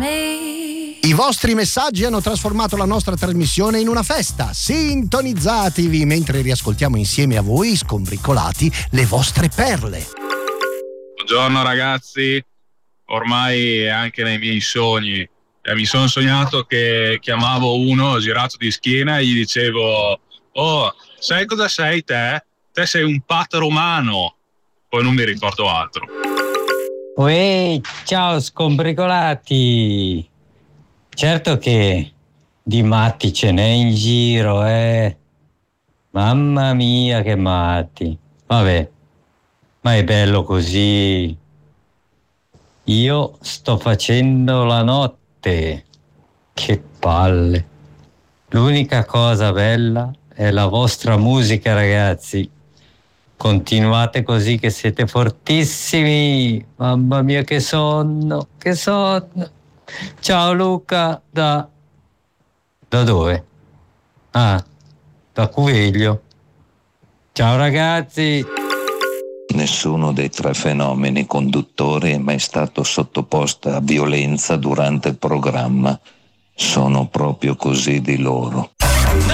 I vostri messaggi hanno trasformato la nostra trasmissione in una festa. Sintonizzatevi mentre riascoltiamo insieme a voi, scombricolati, le vostre perle. Buongiorno ragazzi, ormai anche nei miei sogni mi sono sognato che chiamavo uno girato di schiena e gli dicevo: oh, sai cosa sei te? Te sei un pat romano. Poi non mi ricordo altro. Uè, ciao scombricolati. Certo che di matti ce n'è in giro, Mamma mia che matti. Vabbè, ma è bello così. Io sto facendo la notte. Che palle. L'unica cosa bella è la vostra musica, ragazzi. Continuate così che siete fortissimi. Mamma mia che sonno, che sonno. Ciao Luca, da dove? Ah, da Cuveglio. Ciao ragazzi. Nessuno dei tre fenomeni conduttori è mai stato sottoposto a violenza durante il programma. Sono proprio così di loro.